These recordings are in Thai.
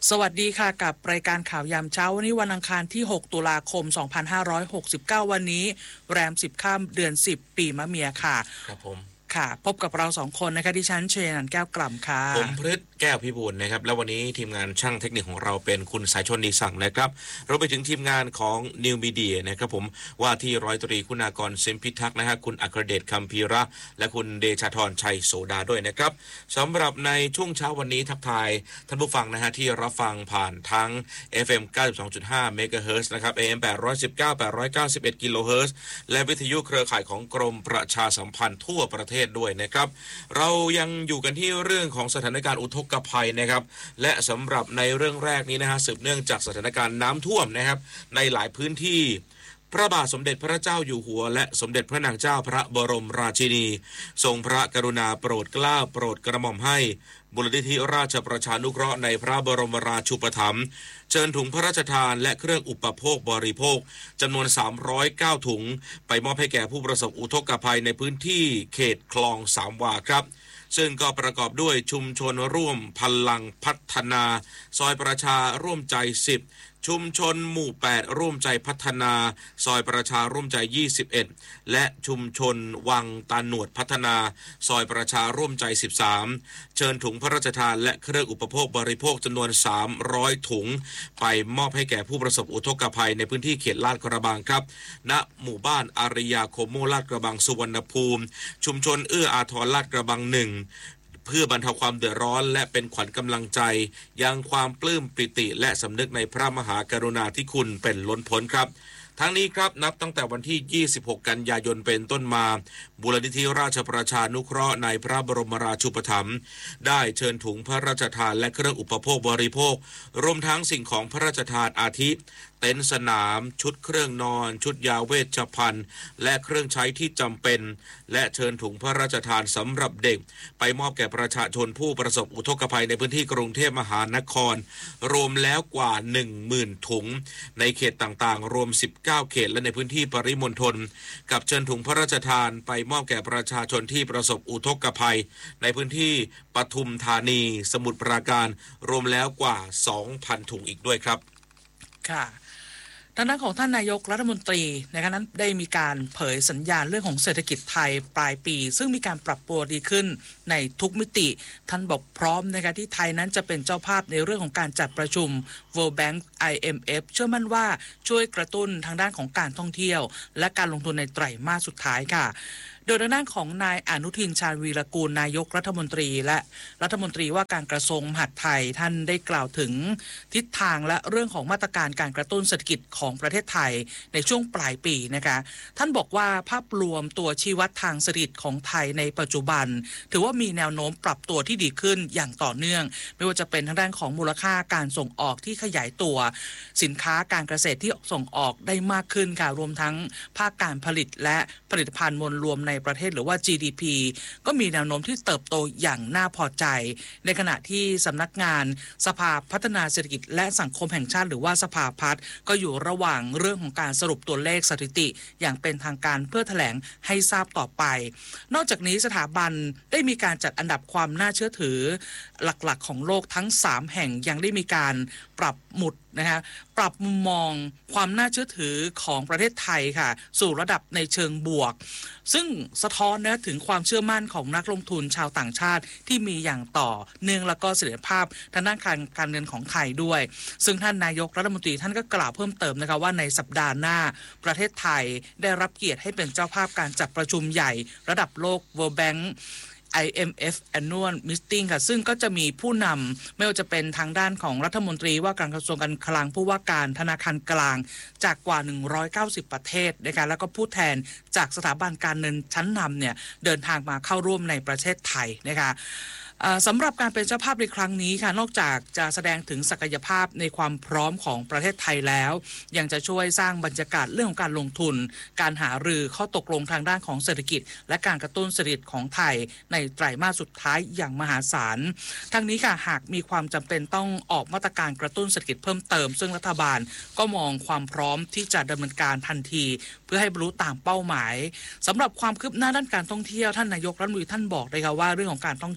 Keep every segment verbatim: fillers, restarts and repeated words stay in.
สวัสดีค่ะกับรายการข่าวยามเช้าวันนี้วันอังคารที่หกตุลาคมสองพันห้าร้อยหกสิบเก้าวันนี้แรมสิบค่ำเดือนสิบปีมะเมียค่ะครับผมค่ะพบกับเราสองคนนะคะดิฉันเชนันแก้วกล่ำค่ะผมพฤทธิ์แก้วพิบูลนะครับแล้ววันนี้ทีมงานช่างเทคนิคของเราเป็นคุณสายชนดีสั่งนะครับเราไปถึงทีมงานของ New Media นะครับผมว่าที่ร้อยตรีคุณากรเซมพิทักษ์นะฮะคุณอัครเดชคัมภีระและคุณเดชาธรชัยโสดาด้วยนะครับสำหรับในช่วงเช้าวันนี้ทักทายท่านผู้ฟังนะฮะที่รับฟังผ่านทั้ง เอฟ เอ็ม เก้าสิบสองจุดห้า เมกะเฮิรตซ์นะครับ เอ เอ็ม แปดร้อยสิบเก้า แปดร้อยเก้าสิบเอ็ด กิโลเฮิรตซ์และวิทยุเครือข่ายของกรมประชาสัมพันธ์ทั่วประเทศด้วยนะครับเรายังอยู่กันที่เรื่องของสถานการณ์อุทกภัยนะครับและสำหรับในเรื่องแรกนี้นะฮะสืบเนื่องจากสถานการณ์น้ำท่วมนะครับในหลายพื้นที่พระบาทสมเด็จพระเจ้าอยู่หัวและสมเด็จพระนางเจ้าพระบรมราชินีทรงพระกรุณาโปรดเกล้าโปรดกระหม่อมให้มูลนิธิราชประชานุเคราะห์ในพระบรมราชูปถัมภ์เชิญถุงพระราชทานและเครื่องอุปโภคบริโภคจำนวนสามร้อยเก้าถุงไปมอบให้แก่ผู้ประสบอุทกภัยในพื้นที่เขตคลองสามวาครับซึ่งก็ประกอบด้วยชุมชนร่วมพลังพัฒนาซอยประชาร่วมใจสิบชุมชนหมู่แปดร่วมใจพัฒนาซอยประชาร่วมใจยี่สิบเอ็ดและชุมชนวังตาหนวดพัฒนาซอยประชาร่วมใจสิบสามเชิญถุงพระราชทานและเครื่องอุปโภคบริโภคจำนวนสามร้อยถุงไปมอบให้แก่ผู้ประสบอุทกภัยในพื้นที่เขตลาดกระบังครับณหมู่บ้านอาริยาโคโมลาดกระบังสุวรรณภูมิชุมชนเอื้ออาทรลาดกระบังหนึ่งเพื่อบรรเทาความเดือดร้อนและเป็นขวัญกำลังใจยังความปลื้มปิติและสำนึกในพระมหากรุณาธิคุณเป็นล้นพ้นครับทั้งนี้ครับนับตั้งแต่วันที่ยี่สิบหกกันยายนเป็นต้นมามูลนิธิราชประชานุเคราะห์ในพระบรมราชูปถัมภ์ได้เชิญถุงพระราชทานและเครื่องอุปโภคบริโภครวมทั้งสิ่งของพระราชทานอาทิเต็นท์สนามชุดเครื่องนอนชุดยาเวชภัณฑ์และเครื่องใช้ที่จำเป็นและเชิญถุงพระราชทานสำหรับเด็กไปมอบแก่ประชาชนผู้ประสบอุทกภัยในพื้นที่กรุงเทพมหานครรวมแล้วกว่า หนึ่งหมื่น ถุงในเขตต่างๆรวมสิบเก้าเขตและในพื้นที่ปริมณฑลกับเชิญถุงพระราชทานไปมอบแก่ประชาชนที่ประสบอุทกภัยในพื้นที่ปทุมธานีสมุทรปราการรวมแล้วกว่า สองพัน ถุงอีกด้วยครับค่ะทางด้านของท่านนายกรัฐมนตรีนะคะนั้นได้มีการเผยสัญญาณเรื่องของเศรษฐกิจไทยปลายปีซึ่งมีการปรับตัวดีขึ้นในทุกมิติท่านบอกพร้อมนะคะที่ไทยนั้นจะเป็นเจ้าภาพในเรื่องของการจัดประชุม World Bank ไอ เอ็ม เอฟ เชื่อมั่นว่าช่วยกระตุ้นทางด้านของการท่องเที่ยวและการลงทุนในไตรมาสสุดท้ายค่ะโดยทางด้านของนายอนุทินชาญวีรกูลนายกรัฐมนตรีและรัฐมนตรีว่าการกระทรวงมหาดไทยท่านได้กล่าวถึงทิศทางและเรื่องของมาตรการการกระตุ้นเศรษฐกิจของประเทศไทยในช่วงปลายปีนะคะท่านบอกว่าภาพรวมตัวชี้วัดทางเศรษฐกิจของไทยในปัจจุบันถือว่ามีแนวโน้มปรับตัวที่ดีขึ้นอย่างต่อเนื่องไม่ว่าจะเป็นทางด้านของมูลค่าการส่งออกที่ขยายตัวสินค้าการเกษตรที่ส่งออกได้มากขึ้นค่ะรวมทั้งภาคการผลิตและผลิตภัณฑ์มวลรวมในประเทศหรือว่า จี ดี พี ก็มีแนวโน้มที่เติบโตอย่างน่าพอใจในขณะที่สำนักงานสภาพัฒนาเศรษฐกิจและสังคมแห่งชาติหรือว่าสภาพัฒน์ก็อยู่ระหว่างเรื่องของการสรุปตัวเลขสถิติอย่างเป็นทางการเพื่อแถลงให้ทราบต่อไปนอกจากนี้สถาบันได้มีการจัดอันดับความน่าเชื่อถือหลักๆของโลกทั้งสามแห่งยังได้มีการปรับหมุดนะคะปรับมุมมองความน่าเชื่อถือของประเทศไทยค่ะสู่ระดับในเชิงบวกซึ่งสะท้อนนะถึงความเชื่อมั่นของนักลงทุนชาวต่างชาติที่มีอย่างต่อเนื่องแล้วก็เสถียรภาพทางด้านการการเงินของไทยด้วยซึ่งท่านนายกรัฐมนตรีท่านก็กล่าวเพิ่มเติมนะคะว่าในสัปดาห์หน้าประเทศไทยได้รับเกียรติให้เป็นเจ้าภาพการจัดประชุมใหญ่ระดับโลก World Bankไอ เอ็ม เอฟ Annual Meeting ค่ะซึ่งก็จะมีผู้นำไม่ว่าจะเป็นทางด้านของรัฐมนตรีว่าการกระทรวงการคลังผู้ว่าการธนาคารกลางจากกว่าหนึ่งร้อยเก้าสิบประเทศนะคะแล้วก็ผู้แทนจากสถาบันการเงินชั้นนำเนี่ยเดินทางมาเข้าร่วมในประเทศไทยนะคะสำหรับการเป็นเจ้าภาพในครั้งนี้ค่ะนอกจากจะแสดงถึงศักยภาพในความพร้อมของประเทศไทยแล้วยังจะช่วยสร้างบรรยากาศเรื่องของการลงทุนการหารือข้อตกลงทางด้านของเศรษฐกิจและการกระตุ้นเศรษฐกิจของไทยในไตรมาสสุดท้ายอย่างมหาศาลทั้งนี้ค่ะหากมีความจำเป็นต้องออกมาตรการกระตุ้นเศรษฐกิจเพิ่มเติมซึ่งรัฐบาลก็มองความพร้อมที่จะดำเนินการทันทีเพื่อให้บรรลุตามเป้าหมายสำหรับความคืบหน้าด้านการท่องเที่ยวท่านนายกรัฐมนตรีท่านบอกเลยค่ะว่าเรื่องของการท่องเที่ยว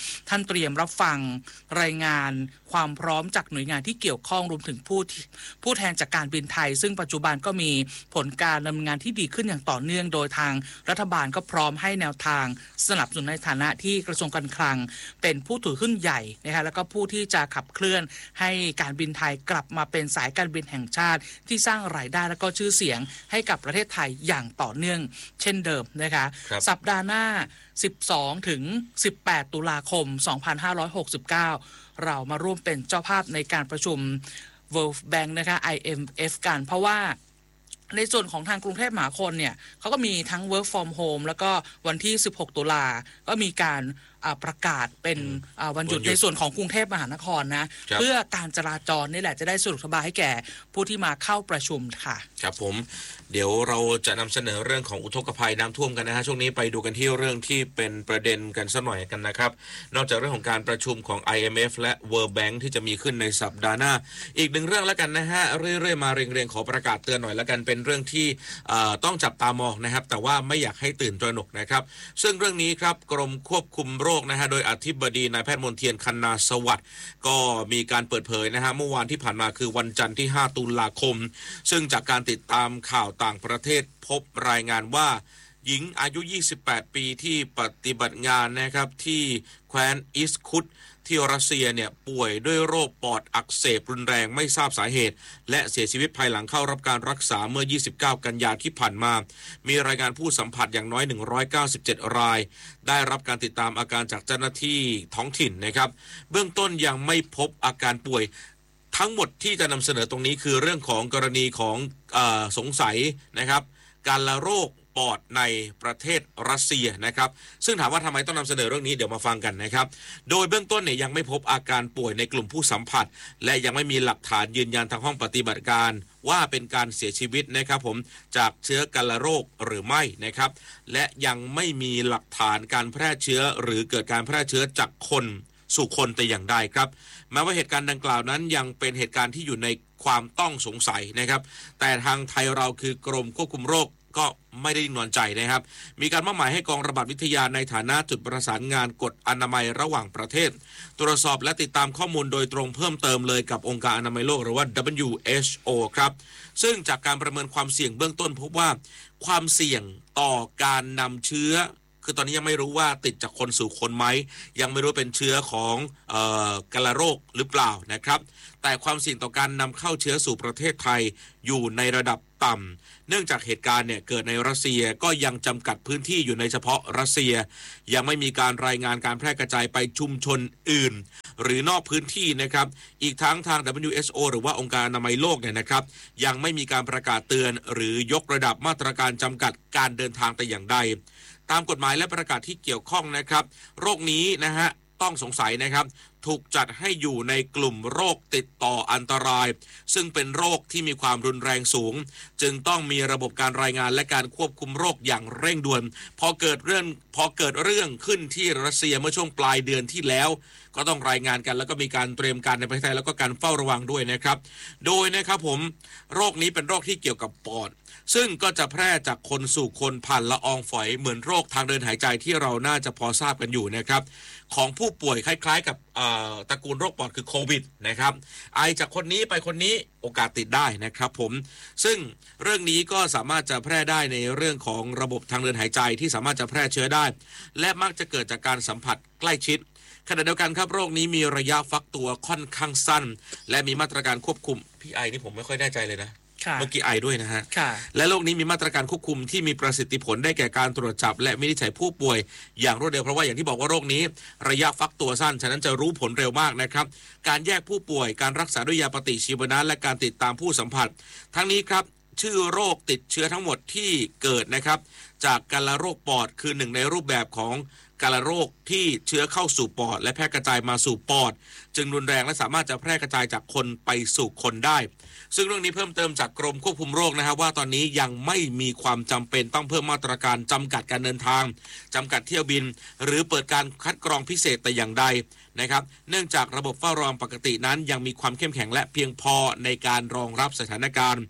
ท่านเตรียมรับฟังรายงานความพร้อมจากหน่วยงานที่เกี่ยวข้องรวมถึงผู้ผู้แทนจากการบินไทยซึ่งปัจจุบันก็มีผลการดำเนินงานที่ดีขึ้นอย่างต่อเนื่องโดยทางรัฐบาลก็พร้อมให้แนวทางสนับสนุนในฐานะที่กระทรวงการคลังเป็นผู้ถือหุ้นใหญ่นะคะแล้วก็ผู้ที่จะขับเคลื่อนให้การบินไทยกลับมาเป็นสายการบินแห่งชาติที่สร้างรายได้และก็ชื่อเสียงให้กับประเทศไทยอย่างต่อเนื่องเช่นเดิมนะคะสัปดาห์หน้าสิบสองถึงสิบแปดตุลาคมสองพันห้าร้อยหกสิบเก้าเรามาร่วมเป็นเจ้าภาพในการประชุม World Bank นะคะ ไอ เอ็ม เอฟ กันเพราะว่าในส่วนของทางกรุงเทพมหานครเนี่ยเขาก็มีทั้ง work from home แล้วก็วันที่สิบหกตุลาก็มีการประกาศเป็นวันหยุดในส่วนของกรุงเทพมหานครนะเพื่อการจราจรนี่แหละจะได้สะดวกสบายให้แก่ผู้ที่มาเข้าประชุมค่ะครับผมเดี๋ยวเราจะนำเสนอเรื่องของอุทกภัยน้ำท่วมกันนะฮะช่วงนี้ไปดูกันที่เรื่องที่เป็นประเด็นกันสักหน่อยกันนะครับนอกจากเรื่องของการประชุมของ ไอ เอ็ม เอฟ และ World Bank ที่จะมีขึ้นในสัปดาห์หน้าอีกหนึ่งเรื่องแล้วกันนะฮะเรื่อยๆมาเรียงๆขอประกาศเตือนหน่อยแล้วกันเป็นเรื่องที่ต้องจับตามองนะครับแต่ว่าไม่อยากให้ตื่นตระหนกนะครับซึ่งเรื่องนี้ครับกรมควบคุมโรคนะฮะโดยอธิบดีนายแพทย์มนเทียน คันนาสวัสดิ์ก็มีการเปิดเผยนะฮะเมื่อวานที่ผ่านมาคือวันจันทร์ที่ห้าตุลาคมซึ่งจากการติดตามข่าวต่างประเทศพบรายงานว่าหญิงอายุยี่สิบแปดปีที่ปฏิบัติงานนะครับที่แคว้นอิสคุตที่รัสเซียเนี่ยป่วยด้วยโรคปอดอักเสบรุนแรงไม่ทราบสาเหตุและเสียชีวิตภายหลังเข้ารับการรักษาเมื่อยี่สิบเก้ากันยายนที่ผ่านมามีรายงานผู้สัมผัสอย่างน้อยหนึ่งร้อยเก้าสิบเจ็ดรายได้รับการติดตามอาการจากเจ้าหน้าที่ท้องถิ่นนะครับเบื้องต้นยังไม่พบอาการป่วยทั้งหมดที่จะนำเสนอตรงนี้คือเรื่องของกรณีของเอ่อสงสัยนะครับการละโรคปอดในประเทศรัสเซียนะครับซึ่งถามว่าทำไมต้องนำเสนอเรื่องนี้เดี๋ยวมาฟังกันนะครับโดยเบื้องต้นเนี่ยยังไม่พบอาการป่วยในกลุ่มผู้สัมผัสและยังไม่มีหลักฐานยืนยันทางห้องปฏิบัติการว่าเป็นการเสียชีวิตนะครับผมจากเชื้อกัลโรคหรือไม่นะครับและยังไม่มีหลักฐานการแพร่เชื้อหรือเกิดการแพร่เชื้อจากคนสู่คนแต่อย่างใดครับแม้ว่าเหตุการณ์ดังกล่าวนั้นยังเป็นเหตุการณ์ที่อยู่ในความต้องสงสัยนะครับแต่ทางไทยเราคือกรมควบคุมโรคก็ไม่ได้นอนใจนะครับมีการมอบหมายให้กองระบาดวิทยาในฐานะจุดประสานงานกฎอนามัยระหว่างประเทศตรวจสอบและติดตามข้อมูลโดยตรงเพิ่มเติมเลยกับองค์การอนามัยโลกหรือว่า ดับเบิลยู เอช โอ ครับซึ่งจากการประเมินความเสี่ยงเบื้องต้นพบว่าความเสี่ยงต่อการนำเชื้อคือตอนนี้ยังไม่รู้ว่าติดจากคนสู่คนไหมยังไม่รู้เป็นเชื้อของเอ่อกาฬโรคหรือเปล่านะครับแต่ความเสี่ยงต่อการนำเข้าเชื้อสู่ประเทศไทยอยู่ในระดับต่ำเนื่องจากเหตุการณ์เนี่ยเกิดในรัสเซียก็ยังจำกัดพื้นที่อยู่ในเฉพาะรัสเซียยังไม่มีการรายงานการแพร่กระจายไปชุมชนอื่นหรือนอกพื้นที่นะครับอีกทั้งทาง ดับเบิลยู เอช โอ หรือว่าองค์การอนามัยโลกเนี่ยนะครับยังไม่มีการประกาศเตือนหรือยกระดับมาตรการจำกัดการเดินทางแต่อย่างใดตามกฎหมายและประกาศที่เกี่ยวข้องนะครับโรคนี้นะฮะต้องสงสัยนะครับถูกจัดให้อยู่ในกลุ่มโรคติดต่ออันตรายซึ่งเป็นโรคที่มีความรุนแรงสูงจึงต้องมีระบบการรายงานและการควบคุมโรคอย่างเร่งด่วนพอเกิดเรื่องพอเกิดเรื่องขึ้นที่รัสเซียเมื่อช่วงปลายเดือนที่แล้วก็ต้องรายงานกันแล้วก็มีการเตรียมการในประเทศไทยแล้วก็การเฝ้าระวังด้วยนะครับโดยนะครับผมโรคนี้เป็นโรคที่เกี่ยวกับปอดซึ่งก็จะแพร่จากคนสู่คนผ่านละอองฝอยเหมือนโรคทางเดินหายใจที่เราน่าจะพอทราบกันอยู่นะครับของผู้ป่วยคล้ายๆกับตระกูลโรคปอดคือโควิดนะครับไอจากคนนี้ไปคนนี้โอกาสติดได้นะครับผมซึ่งเรื่องนี้ก็สามารถจะแพร่ได้ในเรื่องของระบบทางเดินหายใจที่สามารถจะแพร่เชื้อได้และมักจะเกิดจากการสัมผัสใกล้ชิดขณะเดียวกันครับโรคนี้มีระยะฟักตัวค่อนข้างสั้นและมีมาตรการควบคุมพี่ไอนี่ผมไม่ค่อยแน่ใจเลยนะเมื่อกี้ไอด้วยนะฮะและโรคนี้มีมาตรการควบคุมที่มีประสิทธิผลได้แก่การตรวจจับและวินิจฉัยผู้ป่วยอย่างรวดเร็วเพราะว่าอย่างที่บอกว่าโรคนี้ระยะฟักตัวสั้นฉะนั้นจะรู้ผลเร็วมากนะครับการแยกผู้ป่วยการรักษาด้วยยาปฏิชีวนะและการติดตามผู้สัมผัสทั้งนี้ครับชื่อโรคติดเชื้อทั้งหมดที่เกิดนะครับจากกัลโรคปอดคือหนึ่งในรูปแบบของกัลโรคที่เชื้อเข้าสู่ปอดและแพร่กระจายมาสู่ปอดจึงรุนแรงและสามารถจะแพร่กระจายจากคนไปสู่คนได้ซึ่งเรื่องนี้เพิ่มเติมจากกรมควบคุมโรคนะฮะว่าตอนนี้ยังไม่มีความจำเป็นต้องเพิ่มมาตรการจำกัดการเดินทางจำกัดเที่ยวบินหรือเปิดการคัดกรองพิเศษแต่อย่างใดนะครับเนื่องจากระบบเฝ้าระวังปกตินั้นยังมีความเข้มแข็งและเพียงพอในการรองรับสถานการณ์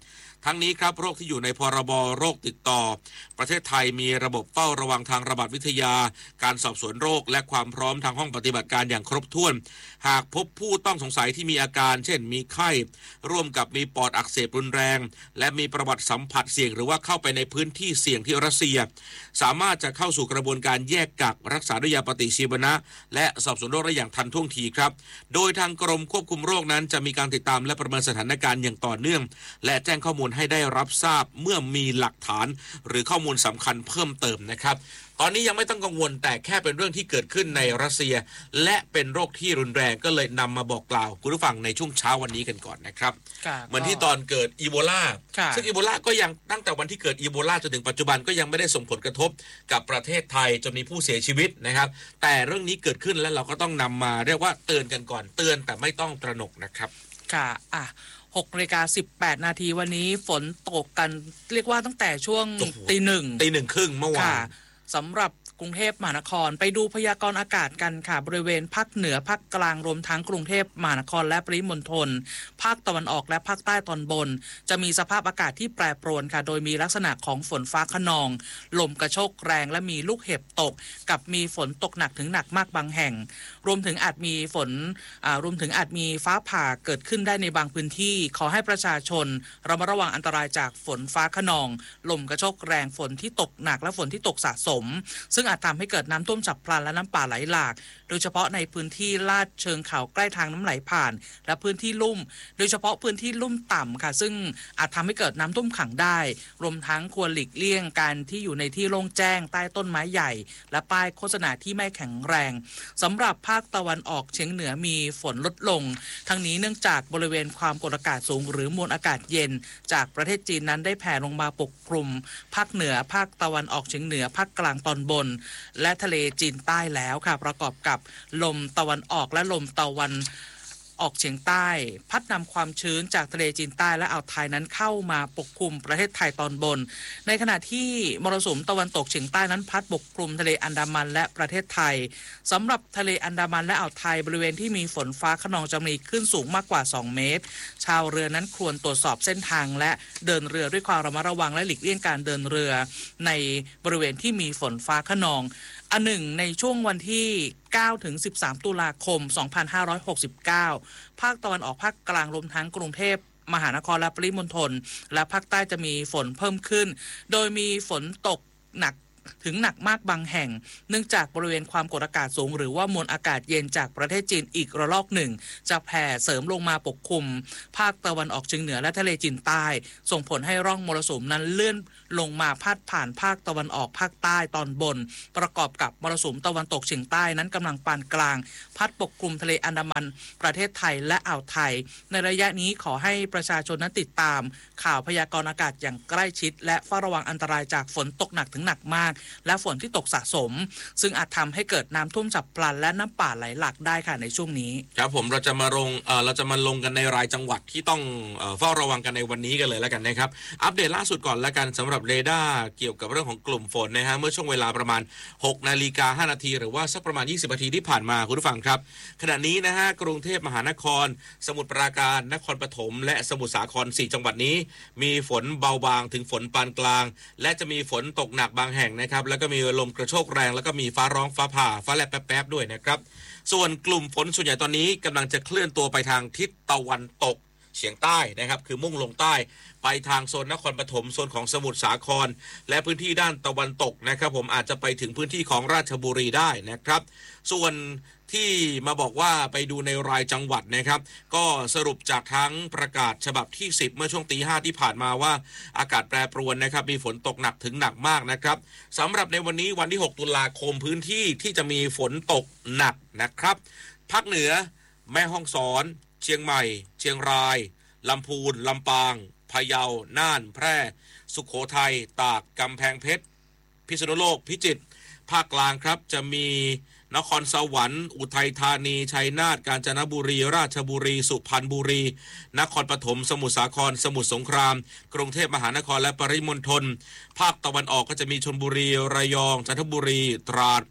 ทั้งนี้ครับโรคที่อยู่ในพรบโรคติดต่อประเทศไทยมีระบบเฝ้าระวังทางระบาดวิทยาการสอบสวนโรคและความพร้อมทางห้องปฏิบัติการอย่างครบถ้วนหากพบผู้ต้องสงสัยที่มีอาการเช่นมีไข้ร่วมกับมีปอดอักเสบรุนแรงและมีประวัติสัมผัสเสี่ยงหรือว่าเข้าไปในพื้นที่เสี่ยงที่รัสเซียสามารถจะเข้าสู่กระบวนการแยกกักรักษาด้วยยาปฏิชีวนะและสอบสวนโรคได้อย่างทันท่วงทีครับโดยทางกรมควบคุมโรคนั้นจะมีการติดตามและประเมินสถานการณ์อย่างต่อเนื่องและแจ้งข้อมูลให้ได้รับทราบเมื่อมีหลักฐานหรือข้อมูลสำคัญเพิ่มเติมนะครับตอนนี้ยังไม่ต้องกังวลแต่แค่เป็นเรื่องที่เกิดขึ้นในรัสเซียและเป็นโรคที่รุนแรงก็เลยนำมาบอกกล่าวคุณผู้ฟังในช่วงเช้าวันนี้กันก่อนนะครับเหมือนที่ตอนเกิดอีโบลาซึ่งอีโบลาก็ยังตั้งแต่วันที่เกิดอีโบลาจนถึงปัจจุบันก็ยังไม่ได้ส่งผลกระทบกับประเทศไทยจนมีผู้เสียชีวิตนะครับแต่เรื่องนี้เกิดขึ้นแล้วเราก็ต้องนำมาเรียกว่าเตือนกันก่อนเตือนแต่ไม่ต้องตระหนกนะครับค่ะอ่ะหกนาฬิกาสิบแปดนาทีวันนี้ฝนตกกันเรียกว่าตั้งแต่ช่วงตีหนึ่งตีหนึ่งครึ่งเมื่อวานสำหรับกรุงเทพมหานครไปดูพยากรณ์อากาศกันค่ะบริเวณภาคเหนือภาคกลางรวมทั้งกรุงเทพมหานครและปริมณฑลภาคตะวันออกและภาคใต้ตอนบนจะมีสภาพอากาศที่แปรปรวนค่ะโดยมีลักษณะของฝนฟ้าคะนองลมกระโชกแรงและมีลูกเห็บตกกับมีฝนตกหนักถึงหนักมากบางแห่งรวมถึงอาจมีฝนอ่ารวมถึงอาจมีฟ้าผ่าเกิดขึ้นได้ในบางพื้นที่ขอให้ประชาชนระมัดระวังอันตรายจากฝนฟ้าคะนองลมกระโชกแรงฝนที่ตกหนักและฝนที่ตกสะสมซึ่งอาจทำให้เกิดน้ำท่วมฉับพลันและน้ำป่าไหลหลากโดยเฉพาะในพื้นที่ลาดเชิงเขาใกล้ทางน้ำไหลผ่านและพื้นที่ลุ่มโดยเฉพาะพื้นที่ลุ่มต่ำค่ะซึ่งอาจทำให้เกิดน้ำท่วมขังได้รวมทั้งควรหลีกเลี่ยงการที่อยู่ในที่โล่งแจ้งใต้ต้นไม้ใหญ่และป้ายโฆษณาที่ไม่แข็งแรงสำหรับภาคตะวันออกเฉียงเหนือมีฝนลดลงทั้งนี้เนื่องจากบริเวณความกดอากาศสูงหรือมวลอากาศเย็นจากประเทศจีนนั้นได้แผ่ลงมาปกคลุมภาคเหนือภาคตะวันออกเฉียงเหนือภาคกลางตอนบนและทะเลจีนใต้แล้วค่ะประกอบกับลมตะวันออกและลมตะวันออกเฉียงใต้พัดนำความชื้นจากทะเลจีนใต้และอ่าวไทยนั้นเข้ามาปกคลุมประเทศไทยตอนบนในขณะที่มรสุมตะวันตกเฉียงใต้นั้นพัดปกคลุมทะเลอันดามันและประเทศไทยสำหรับทะเลอันดามันและอ่าวไทยบริเวณที่มีฝนฟ้าคะนองจะมีคลื่นสูงมากกว่าสองเมตรชาวเรือนั้นควรตรวจสอบเส้นทางและเดินเรือด้วยความระมัดระวังและหลีกเลี่ยงการเดินเรือในบริเวณที่มีฝนฟ้าคะนองอันหนึ่งในช่วงวันที่เก้าถึงสิบสามตุลาคมสองพันห้าร้อยหกสิบเก้าภาคตะวันออกภาคกลางรวมทั้งกรุงเทพมหานครและปริมณฑลและภาคใต้จะมีฝนเพิ่มขึ้นโดยมีฝนตกหนักถึงหนักมากบางแห่งเนื่องจากบริเวณความกดอากาศสูงหรือว่ามวลอากาศเย็นจากประเทศจีนอีกระลอกหนึ่งจะแผ่เสริมลงมาปกคลุมภาคตะวันออกเฉียงเหนือและทะเลจีนใต้ส่งผลให้ร่องมรสุมนั้นเลื่อนลงมาพาดผ่านภาคตะวันออกภาคใต้ตอนบนประกอบกับมรสุมตะวันตกเฉียงใต้นั้นกำลังปานกลางพัดปกคลุมทะเลอันดามันประเทศไทยและอ่าวไทยในระยะนี้ขอให้ประชาชนนั้นติดตามข่าวพยากรณ์อากาศอย่างใกล้ชิดและเฝ้าระวังอันตรายจากฝนตกหนักถึงหนักมากและฝนที่ตกสะสมซึ่งอาจทำให้เกิดน้ำท่วมฉับพลันและน้ำป่าไหลหลากได้ค่ะในช่วงนี้ครับผมเราจะมาลงเอ่อเราจะมาลงกันในรายจังหวัดที่ต้องเอ่อเฝ้าระวังกันในวันนี้กันเลยแล้วกันนะครับอัปเดตล่าสุดก่อนแล้วกันสำหรับเรดาร์เกี่ยวกับเรื่องของกลุ่มฝนนะฮะเมื่อช่วงเวลาประมาณหกนาฬิกาห้านาทีหรือว่าสักประมาณยี่สิบนาทีที่ผ่านมาคุณผู้ฟังครับขณะนี้นะฮะกรุงเทพมหานครสมุทรปราการนครปฐมและสมุทรสาครสี่จังหวัดนี้มีฝนเบาบางถึงฝนปานกลางและจะมีฝนตกหนักบางแห่งนะครับแล้วก็มีลมกระโชกแรงแล้วก็มีฟ้าร้องฟ้าผ่าฟ้าแลบแป๊บๆด้วยนะครับส่วนกลุ่มฝนส่วนใหญ่ตอนนี้กำลังจะเคลื่อนตัวไปทางทิศตะวันตกเฉียงใต้นะครับคือมุ่งลงใต้ไปทางโซนนครปฐมโซนของสมุทรสาครและพื้นที่ด้านตะวันตกนะครับผมอาจจะไปถึงพื้นที่ของราชบุรีได้นะครับส่วนที่มาบอกว่าไปดูในรายจังหวัดนะครับก็สรุปจากทั้งประกาศฉบับที่สิบเมื่อช่วงตีห้าที่ผ่านมาว่าอากาศแปรปรวนนะครับมีฝนตกหนักถึงหนักมากนะครับสำหรับในวันนี้วันที่หกตุลาคมพื้นที่ที่จะมีฝนตกหนักนะครับภาคเหนือแม่ฮ่องสอนเชียงใหม่เชียงรายลำพูนลำปางพะเยาน่านแพร่สุโขทัยตากกำแพงเพชรพิษณุโลกพิจิตรภาคกลางครับจะมีนครสวรรค์อุทัยธานีชัยนาทกาญจนบุรีราชบุรีสุพรรณบุรีนครปฐมสมุทรสาครสมุทรสงครามกรุงเทพมหานครและปริมณฑลภาคตะวันออกก็จะมีชลบุรีระยองจันทบุรีตราด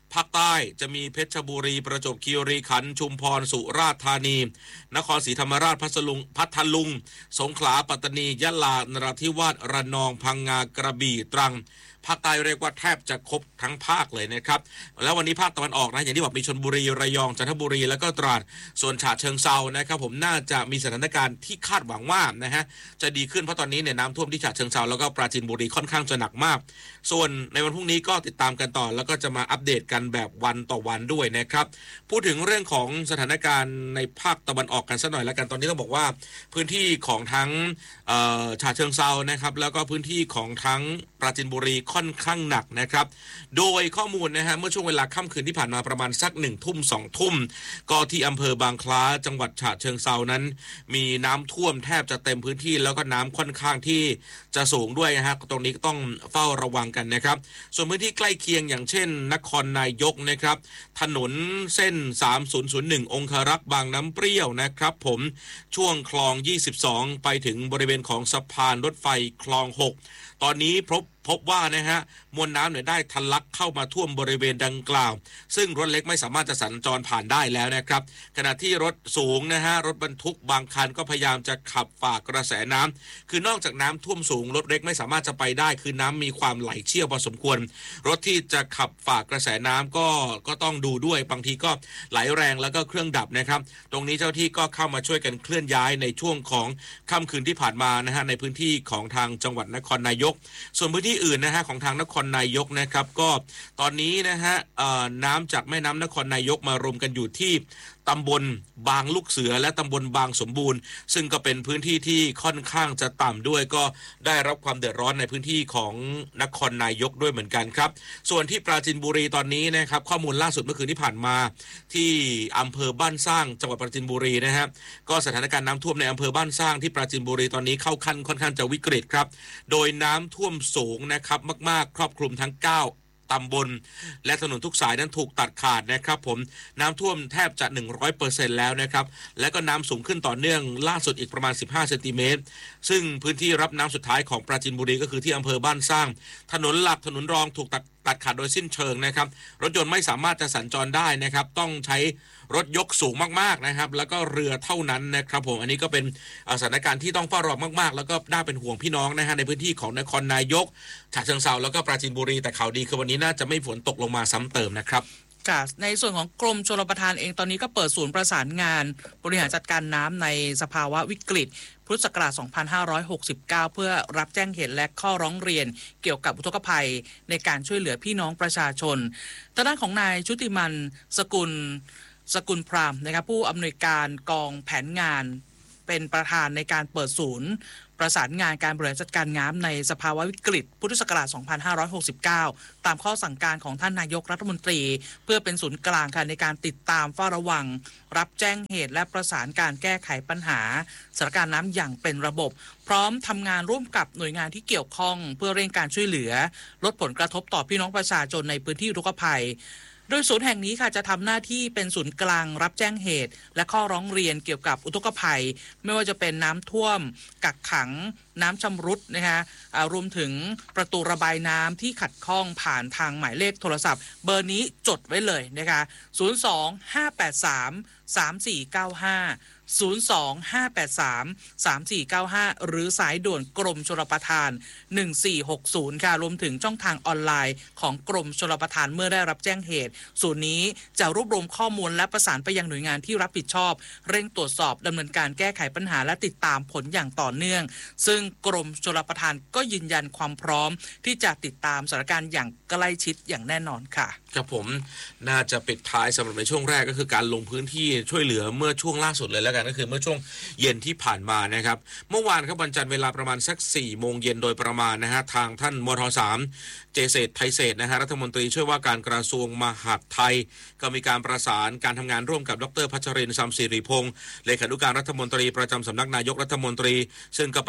ภาคใต้จะมีเพชรบุรีประจวบคีรีขันธ์ชุมพรสุราษฎร์ธานีนครศรีธรรมราชพัทลุงพัทลุงสงขลาปัตตานียะลานราธิวาสระนองพังงากระบี่ตรังภาคใต้เรียกว่าแทบจะครบทั้งภาคเลยนะครับแล้ววันนี้ภาคตะวันออกนะอย่างที่บอกมีชลบุรีระยองจันทบุรีแล้วก็ตราดส่วนฉะเชิงเทรานะครับผมน่าจะมีสถานการณ์ที่คาดหวังว่านะฮะจะดีขึ้นเพราะตอนนี้เนี่ยน้ำท่วมที่ฉะเชิงเทราแล้วก็ปราจีนบุรีค่อนข้างจะหนักมากส่วนในวันพรุ่งนี้ก็ติดตามกันต่อแล้วก็จะมาอัปเดตกันแบบวันต่อวันด้วยนะครับพูดถึงเรื่องของสถานการณ์ในภาคตะวันออกกันสักหน่อยแล้วกันตอนนี้ต้องบอกว่าพื้นที่ของทั้งฉะเชิงเทรานะครับแล้วก็พื้นที่ของทั้งปราจีนบุรีค่อนข้างหนักนะครับโดยข้อมูลนะฮะเมื่อช่วงเวลาค่ำคืนที่ผ่านมาประมาณสักหนึ่งทุ่มสองทุ่มก็ที่อำเภอบางคล้าจังหวัดฉะเชิงเทรานั้นมีน้ำท่วมแทบจะเต็มพื้นที่แล้วก็น้ำค่อนข้างที่จะสูงด้วยนะฮะตรงนี้ก็ต้องเฝ้าระวังกันนะครับส่วนพื้นที่ใกล้เคียงอย่างเช่นนครนายกนะครับถนนเส้นสามศูนย์ศูนย์หนึ่งองครักษ์บางน้ำเปรี้ยวนะครับผมช่วงคลองยี่สิบสองไปถึงบริเวณของสะพานรถไฟคลองหกตอนนี้พบพบว่านะฮะมวลน้ำเนี่ยได้ทะลักเข้ามาท่วมบริเวณดังกล่าวซึ่งรถเล็กไม่สามารถจะสัญจรผ่านได้แล้วนะครับขณะที่รถสูงนะฮะรถบรรทุกบางคันก็พยายามจะขับฝ่ากระแสน้ำคือนอกจากน้ำท่วมสูงรถเล็กไม่สามารถจะไปได้คือน้ำมีความไหลเชี่ยวพอสมควรรถที่จะขับฝ่ากระแสน้ำก็ก็ต้องดูด้วยบางทีก็ไหลแรงแล้วก็เครื่องดับนะครับตรงนี้เจ้าที่ก็เข้ามาช่วยกันเคลื่อนย้ายในช่วงของค่ำคืนที่ผ่านมานะฮะในพื้นที่ของทางจังหวัดนครนายกส่วนพื้นที่อื่นนะฮะของทางนครนายกนะครับก็ตอนนี้นะฮะน้ำจากแม่น้ำนครนายกมารวมกันอยู่ที่ตำบลบางลูกเสือและตำบลบางสมบูรณ์ซึ่งก็เป็นพื้นที่ที่ค่อนข้างจะต่ำด้วยก็ได้รับความเดือดร้อนในพื้นที่ของนครนายกด้วยเหมือนกันครับส่วนที่ปราจีนบุรีตอนนี้นะครับข้อมูลล่าสุดเมื่อคืนที่ผ่านมาที่อำเภอบ้านสร้างจังหวัดปราจีนบุรีนะฮะก็สถานการณ์น้ำท่วมในอำเภอบ้านสร้างที่ปราจีนบุรีตอนนี้เข้าขั้นค่อนข้างจะวิกฤตครับโดยน้ำท่วมสูงนะครับมากๆครอบคลุมทั้งเก้าตำบลและถนนทุกสายนั้นถูกตัดขาดนะครับผมน้ำท่วมแทบจะ หนึ่งร้อยเปอร์เซ็นต์ แล้วนะครับและก็น้ำสูงขึ้นต่อเนื่องล่าสุดอีกประมาณสิบห้าเซนติเมตรซึ่งพื้นที่รับน้ำสุดท้ายของปราจีนบุรีก็คือที่อำเภอบ้านสร้างถนนหลักถนนรองถูกตัดตัดขาดโดยสิ้นเชิงนะครับรถยนต์ไม่สามารถจะสัญจรได้นะครับต้องใช้รถยกสูงมากๆนะครับแล้วก็เรือเท่านั้นนะครับผมอันนี้ก็เป็นสถานการณ์ที่ต้องเฝ้าระวังมากๆแล้วก็น่าเป็นห่วงพี่น้องนะฮะในพื้นที่ของนครนายกฉะเชิงเทราแล้วก็ปราจีนบุรีแต่ข่าวดีคือวันนี้น่าจะไม่ฝนตกลงมาซ้ำเติมนะครับในส่วนของกรมชลประทานเองตอนนี้ก็เปิดศูนย์ประสานงานบริหารจัดการน้ำในสภาวะวิกฤตพุทธศักราชสองพันห้าร้อยหกสิบเก้าเพื่อรับแจ้งเหตุและข้อร้องเรียนเกี่ยวกับอุทกภัยในการช่วยเหลือพี่น้องประชาชนทางด้านของนายชุติมันสกุลสกุลพรามนะครับผู้อำนวยการกองแผนงานเป็นประธานในการเปิดศูนย์ประสานงานการบริหารจัดการน้ำในสภาวะวิกฤตพุทธศักราชสองพันห้าร้อยหกสิบเก้าตามข้อสั่งการของท่านนายกรัฐมนตรีเพื่อเป็นศูนย์กลางค่ะในการติดตามเฝ้าระวังรับแจ้งเหตุและประสานการแก้ไขปัญหาสถานการณ์น้ำอย่างเป็นระบบพร้อมทำงานร่วมกับหน่วยงานที่เกี่ยวข้องเพื่อเร่งการช่วยเหลือลดผลกระทบต่อพี่น้องประชาชนในพื้นที่อุทกภัยโดยศูนย์แห่งนี้ค่ะจะทำหน้าที่เป็นศูนย์กลางรับแจ้งเหตุและข้อร้องเรียนเกี่ยวกับอุทกภัยไม่ว่าจะเป็นน้ำท่วมกักขังน้ำชำรุดนะคะรวมถึงประตูระบายน้ำที่ขัดข้องผ่านทางหมายเลขโทรศัพท์เบอร์นี้จดไว้เลยนะคะศูนย์ สอง ห้า แปด สาม สาม สี่ เก้า ห้า ศูนย์ สอง ห้า แปด สาม สาม สี่ เก้า ห้าหรือสายด่วนกรมชลประทานหนึ่งสี่หกศูนย์ค่ะรวมถึงช่องทางออนไลน์ของกรมชลประทานเมื่อได้รับแจ้งเหตุศูนย์นี้จะรวบรวมข้อมูลและประสานไปยังหน่วยงานที่รับผิดชอบเร่งตรวจสอบดำเนินการแก้ไขปัญหาและติดตามผลอย่างต่อเนื่องซึ่งกรมชลประทานก็ยืนยันความพร้อมที่จะติดตามสถานการณ์อย่างใกล้ชิดอย่างแน่นอนค่ะครับผมน่าจะปิดท้ายสำหรับในช่วงแรกก็คือการลงพื้นที่ช่วยเหลือเมื่อช่วงล่าสุดเลยแล้วกันก็คือเมื่อช่วงเย็นที่ผ่านมานะครับเมื่อวานครับวันจันทร์เวลาประมาณสักสี่โมงเย็นโดยประมาณนะฮะทางท่านมท.สามเจเศรษฐ์ไทยเศรษฐ์นะฮะรัฐมนตรีช่วยว่าการกระทรวงมหาดไทยก็มีการประสานการทำงานร่วมกับดร.พัชรินทร์ สัมสิริพงษ์เลขานุการรัฐมนตรีประจำสำนักนายกรัฐมนตรีซึ่งก็ปฏิบัติหน้า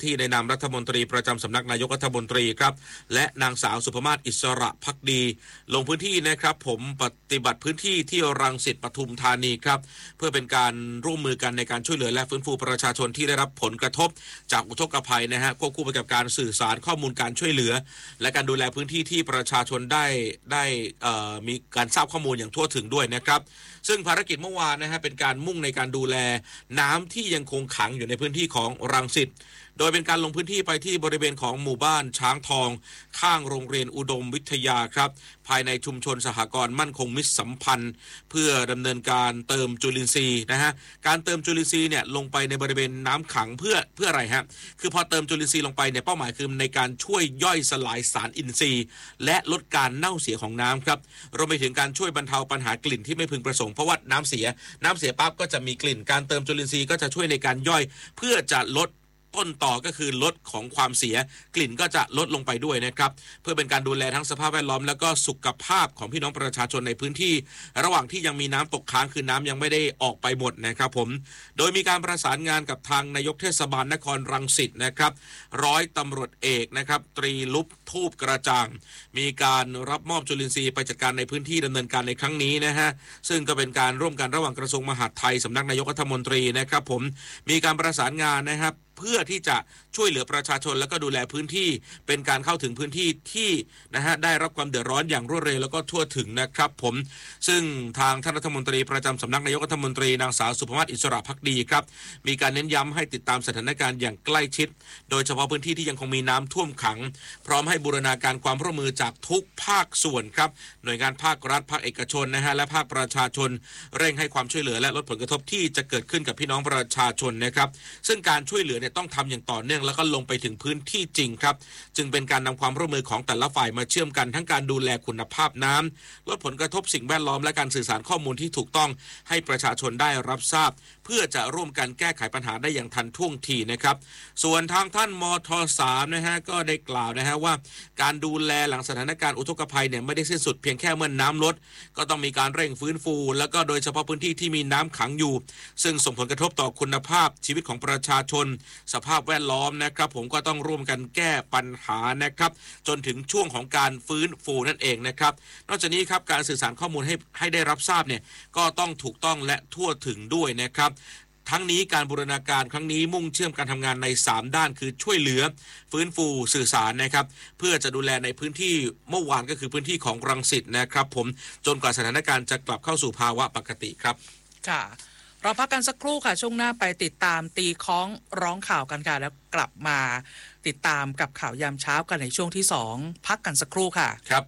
ที่ในนามรัฐมนตรีประจำสำนักนายกรัฐมนตรีครับและนางสาวสุภมาศอิสระภักดีลงพื้นที่นะครับผมปฏิบัติพื้นที่ที่รังสิตปทุมธานีครับเพื่อเป็นการร่วมมือกันในการช่วยเหลือและฟื้นฟูประชาชนที่ได้รับผลกระทบจากอุทกภัยนะฮะควบคู่ไปกับการสื่อสารข้อมูลการช่วยเหลือและการดูแลพื้นที่ที่ประชาชนได้ได้มีการทราบข้อมูลอย่างทั่วถึงด้วยนะครับซึ่งภารกิจเมื่อวานนะฮะเป็นการมุ่งในการดูแลน้ำที่ยังคงขังอยู่ในพื้นที่ของรังสิตโดยเป็นการลงพื้นที่ไปที่บริเวณของหมู่บ้านช้างทองข้างโรงเรียนอุดมวิทยาครับภายในชุมชนสหกรณ์มั่นคงมิตรสัมพันธ์เพื่อดำเนินการเติมจุลินทรีย์นะฮะการเติมจุลินทรีย์เนี่ยลงไปในบริเวณน้ำขังเพื่อเพื่ออะไรฮะคือพอเติมจุลินทรีย์ลงไปเนี่ยเป้าหมายคือในการช่วยย่อยสลายสารอินทรีย์และลดการเน่าเสียของน้ำครับรวมไปถึงการช่วยบรรเทาปัญหากลิ่นที่ไม่พึงประสงค์เพราะว่าน้ำเสียน้ำเสียปั๊บก็จะมีกลิ่นการเติมจุลินทรีย์ก็จะช่วยในการย่อยเพื่อจะลดต้นต่อก็คือลดของความเสียกลิ่นก็จะลดลงไปด้วยนะครับเพื่อเป็นการดูแลทั้งสภาพแวดล้อมแล้วก็สุขภาพของพี่น้องประชาชนในพื้นที่ระหว่างที่ยังมีน้ำตกค้างคือน้ำยังไม่ได้ออกไปหมดนะครับผมโดยมีการประสานงานกับทางนายกเทศบาลนครรังสิตนะครับร้อยตำรวจเอกนะครับตรีลุปทูบกระจ่างมีการรับมอบจุลินทรีย์ไปจัดการในพื้นที่ดำเนินการในครั้งนี้นะฮะซึ่งก็เป็นการร่วมกันระหว่างกระทรวงมหาดไทยสำนักนายกรัฐมนตรีนะครับผมมีการประสานงานนะครับเพื่อที่จะช่วยเหลือประชาชนแล้วก็ดูแลพื้นที่เป็นการเข้าถึงพื้นที่ที่นะฮะได้รับความเดือดร้อนอย่างรวดเร็วแล้วก็ทั่วถึงนะครับผมซึ่งทางท่านรัฐมนตรีประจำสำนักนายกรัฐมนตรีนางสาวสุภมาศอิสระภักดีครับมีการเน้นย้ำให้ติดตามสถานการณ์อย่างใกล้ชิดโดยเฉพาะพื้นที่ที่ยังคงมีน้ำท่วมขังพร้อมให้บูรณาการความร่วมมือจากทุกภาคส่วนครับหน่วยงานภาครัฐภาคเอกชนนะฮะและภาคประชาชนเร่งให้ความช่วยเหลือและลดผลกระทบที่จะเกิดขึ้นกับพี่น้องประชาชนนะครับซึ่งการช่วยเหลือเนี่ยต้องทำอย่างต่อเนื่องแล้วก็ลงไปถึงพื้นที่จริงครับจึงเป็นการนำความร่วมมือของแต่ละฝ่ายมาเชื่อมกันทั้งการดูแลคุณภาพน้ำลดผลกระทบสิ่งแวดล้อมและการสื่อสารข้อมูลที่ถูกต้องให้ประชาชนได้รับทราบเพื่อจะร่วมกันแก้ไขปัญหาได้อย่างทันท่วงทีนะครับส่วนทางท่านมทสามนะฮะก็ได้กล่าวนะฮะว่าการดูแลหลังสถานการณ์อุทกภัยเนี่ยไม่ได้สิ้นสุดเพียงแค่เมื่อน้ำลดก็ต้องมีการเร่งฟื้นฟูแล้วก็โดยเฉพาะพื้นที่ที่มีน้ำขังอยู่ซึ่งส่งผลกระทบต่อคุณภาพชีวิตของประชาชนสภาพแวดล้อมนะครับผมก็ต้องร่วมกันแก้ปัญหานะครับจนถึงช่วงของการฟื้นฟูนั่นเองนะครับนอกจากนี้ครับการสื่อสารข้อมูลให้ให้ได้รับทราบเนี่ยก็ต้องถูกต้องและทั่วถึงด้วยนะครับทั้งนี้การบูรณาการครั้งนี้มุ่งเชื่อมการทำงานในสามด้านคือช่วยเหลือฟื้นฟูสื่อสารนะครับเพื่อจะดูแลในพื้นที่เมื่อวานก็คือพื้นที่ของรังสิตนะครับผมจนกว่าสถานการณ์จะกลับเข้าสู่ภาวะปกติครับค่ะเราพักกันสักครู่ค่ะช่วงหน้าไปติดตามตีค้องร้องข่าวกันค่ะแล้วกลับมาติดตามกับข่าวยามเช้ากันในช่วงที่สองพักกันสักครู่ค่ะครับ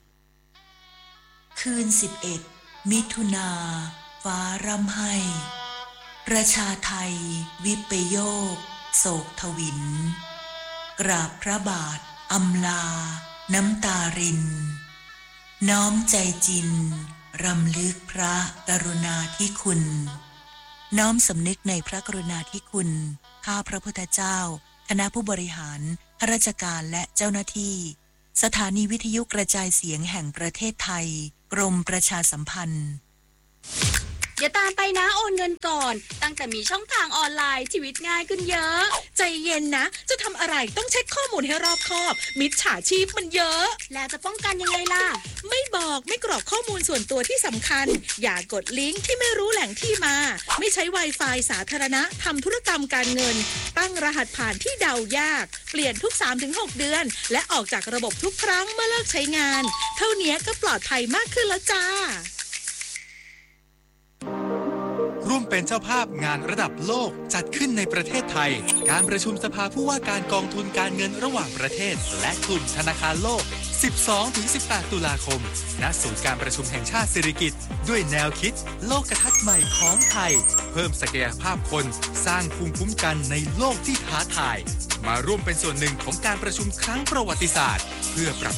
คืนสิบเอ็ดมิถุนาฟ้าร่ำไห้ประชาไทยวิปโยคโศกทวินกราบพระบาทอำลาน้ำตารินน้อมใจจินรำลึกพระกรุณาธิคุณน้อมสำนึกในพระกรุณาธิคุณข้าพระพุทธเจ้าคณะผู้บริหารข้าราชการและเจ้าหน้าที่สถานีวิทยุกระจายเสียงแห่งประเทศไทยกรมประชาสัมพันธ์อย่าตามไปนะโอนเงินก่อนตั้งแต่มีช่องทางออนไลน์ชีวิตง่ายขึ้นเยอะใจเย็นนะจะทำอะไรต้องเช็คข้อมูลให้รอบคอบมิจฉาชีพมันเยอะแล้วจะป้องกันยังไงล่ะไม่บอกไม่กรอกข้อมูลส่วนตัวที่สำคัญอย่ากดลิงก์ที่ไม่รู้แหล่งที่มาไม่ใช้ Wi-Fi สาธารณะทำธุรกรรมการเงินตั้งรหัสผ่านที่เดายากเปลี่ยนทุก สามถึงหก เดือนและออกจากระบบทุกครั้งเมื่อเลิกใช้งานเท่านี้ก็ปลอดภัยมากขึ้นแล้วจ้าร่วมเป็นเจ้าภาพงานระดับโลกจัดขึ้นในประเทศไทยการประชุมสภาผู้ว่าการกองทุนการเงินระหว่างประเทศและกลุ่มธนาคารโลก สิบสองถึงสิบแปด ตุลาคมณศูนย์การประชุมแห่งชาติสิริกิติ์ด้วยแนวคิดโลกทัศน์ใหม่ของไทยเพิ่มศักยภาพคนสร้างภูมิคุ้มกันในโลกที่ท้าทายมาร่วมเป็นส่วนหนึ่งของการประชุมครั้งประวัติศาสตร์เพื่อปรับ